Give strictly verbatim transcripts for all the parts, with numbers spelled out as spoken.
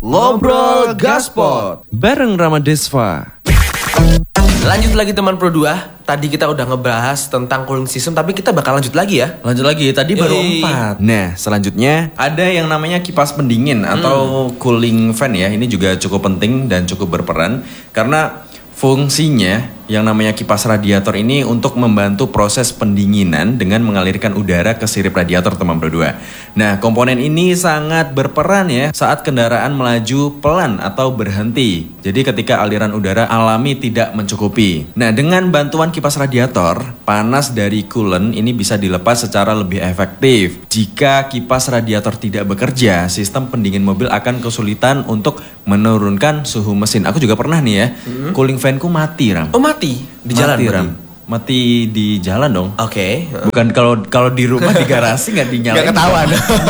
Ngobrol Gaspot bareng Ramadesva. Lanjut lagi teman Pro dua. Tadi kita udah ngebahas tentang cooling system, tapi kita bakal lanjut lagi ya. Lanjut lagi, tadi baru Yoi. empat. Nah, selanjutnya ada yang namanya kipas pendingin atau cooling fan ya. Ini juga cukup penting dan cukup berperan karena fungsinya yang namanya kipas radiator ini untuk membantu proses pendinginan dengan mengalirkan udara ke sirip radiator teman Pro dua. Nah, komponen ini sangat berperan ya saat kendaraan melaju pelan atau berhenti. Jadi ketika aliran udara alami tidak mencukupi. Nah, dengan bantuan kipas radiator, panas dari coolant ini bisa dilepas secara lebih efektif. Jika kipas radiator tidak bekerja, sistem pendingin mobil akan kesulitan untuk menurunkan suhu mesin. Aku juga pernah nih ya, hmm. cooling fanku mati, Ram. Oh, mati di jalan mati, berarti? Ram. Mati di jalan dong. Oke. Okay. Bukan kalau kalau di rumah di garasi nggak dinyalain. Nggak ketahuan.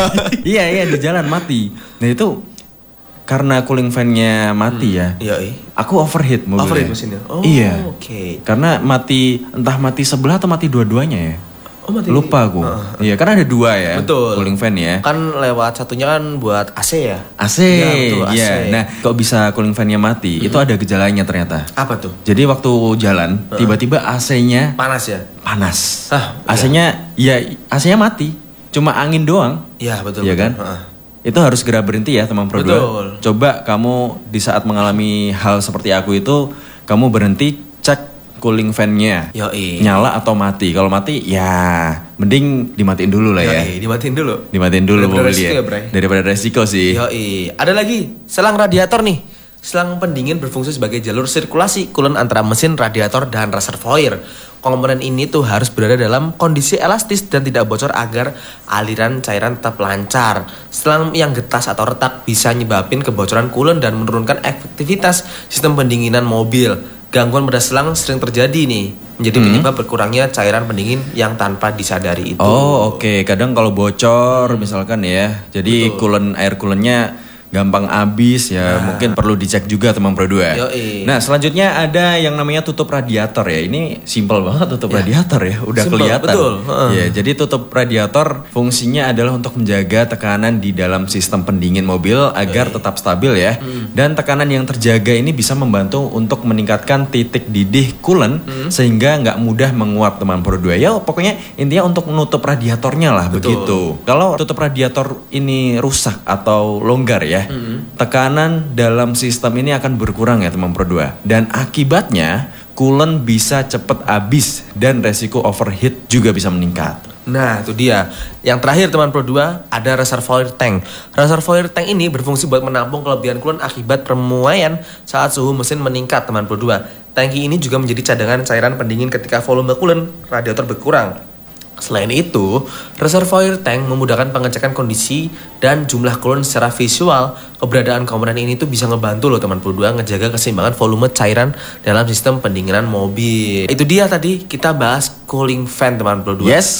Iya iya di jalan mati. Nah itu karena cooling fan-nya mati hmm. ya. Iya. Aku overheat mobilnya. Overheat mesinnya. Oh, iya. Oke. Okay. Karena mati entah mati sebelah atau mati dua-duanya ya. Oh, mati. Lupa aku. Uh, iya, karena ada dua ya. Betul. Cooling fan ya. Kan lewat satunya kan buat A C ya. A C. Iya, betul, A C. Iya. Nah, kok bisa cooling fan-nya mati? Mm-hmm. Itu ada gejalanya ternyata. Apa tuh? Jadi waktu jalan, uh. tiba-tiba A C-nya panas ya? Panas. Ah, A C-nya iya. ya A C-nya mati. Cuma angin doang. Iya, betul. Iya kan? Uh. Itu harus segera berhenti ya teman Pro dua. Betul. Coba kamu di saat mengalami hal seperti aku itu, kamu berhenti, cek cooling fan-nya Yoi. nyala atau mati. Kalau mati ya mending dimatiin dulu lah ya. Yoi, dimatiin dulu. Dimatiin dulu Daripada mobil resiko ya. ya, Bray. Daripada resiko sih. Yoi. Ada lagi selang radiator nih. Selang pendingin berfungsi sebagai jalur sirkulasi coolant antara mesin, radiator, dan reservoir. Komponen ini tuh harus berada dalam kondisi elastis dan tidak bocor agar aliran cairan tetap lancar. Selang yang getas atau retak bisa nyebabin kebocoran coolant dan menurunkan efektivitas sistem pendinginan mobil. Gangguan pada selang sering terjadi nih, menjadi hmm. penyebab berkurangnya cairan pendingin yang tanpa disadari itu. Oh oke, okay. Kadang kalau bocor misalkan ya, jadi coolant air coolantnya gampang habis ya, nah. mungkin perlu dicek juga teman Pro dua. Yoi. Nah, selanjutnya ada yang namanya tutup radiator ya. Ini simple banget tutup ya. radiator ya, udah simple, kelihatan. Betul. Uh. Ya, jadi tutup radiator fungsinya adalah untuk menjaga tekanan di dalam sistem pendingin mobil agar Yoi. tetap stabil ya. Hmm. Dan tekanan yang terjaga ini bisa membantu untuk meningkatkan titik didih coolant hmm. sehingga nggak mudah menguap teman Pro dua. Ya, pokoknya intinya untuk menutup radiatornya lah betul. begitu. Kalau tutup radiator ini rusak atau longgar ya, Hmm. tekanan dalam sistem ini akan berkurang ya teman Pro dua. Dan akibatnya coolant bisa cepat habis dan resiko overheat juga bisa meningkat. Nah itu dia. Yang terakhir teman Pro dua ada reservoir tank. Reservoir tank ini berfungsi buat menampung kelebihan coolant akibat permuaian saat suhu mesin meningkat teman Pro dua. Tangki ini juga menjadi cadangan cairan pendingin ketika volume coolant radiator berkurang. Selain itu, reservoir tank memudahkan pengecekan kondisi dan jumlah coolant secara visual. Keberadaan komponen ini tuh bisa ngebantu loh teman Pro dua ngejaga keseimbangan volume cairan dalam sistem pendinginan mobil. Itu dia tadi kita bahas cooling fan teman Pro dua. Yes,